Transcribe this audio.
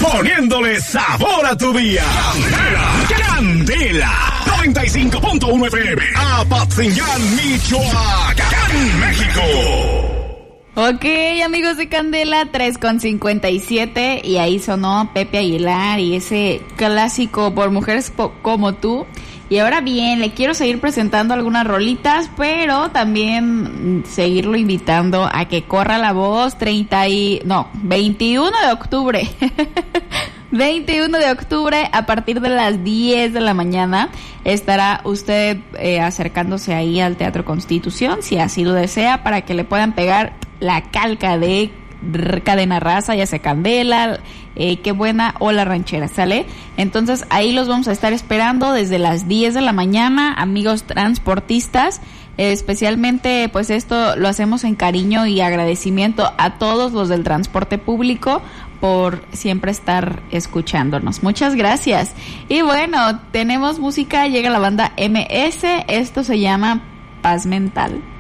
poniéndole sabor a tu día. Candela 95.1 FM, Apatzingán, Michoacán, México. Ok, amigos de Candela, 3:57, y ahí sonó Pepe Aguilar y ese clásico Por Mujeres Como Tú. Y ahora bien, le quiero seguir presentando algunas rolitas, pero también seguirlo invitando a que corra la voz. 21 de octubre 21 de octubre a partir de las 10 de la mañana estará usted acercándose ahí al Teatro Constitución, si así lo desea, para que le puedan pegar la calca de Cadena Raza, ya sea Candela, Qué Buena o La Ranchera, ¿sale? Entonces ahí los vamos a estar esperando desde las 10 de la mañana, amigos transportistas. Especialmente pues esto lo hacemos en cariño y agradecimiento a todos los del transporte público por siempre estar escuchándonos. Muchas gracias. Y bueno, tenemos música, llega la banda MS, esto se llama Paz Mental.